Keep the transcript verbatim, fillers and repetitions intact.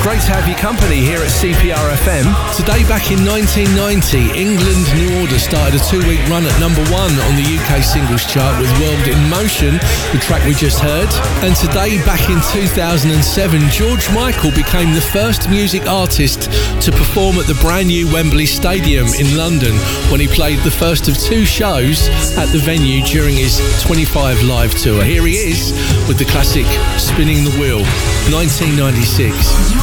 Great to have your company here at C P R F M. Today, back in nineteen ninety, England New Order started a two-week run at number one on the U K singles chart with World in Motion, the track we just heard. And today, back in two thousand seven, George Michael became the first music artist to perform at the brand new Wembley Stadium in London when he played the first of two shows at the venue during his twenty-five live tour. Here he is with the classic Spinning the Wheel, nineteen ninety-six.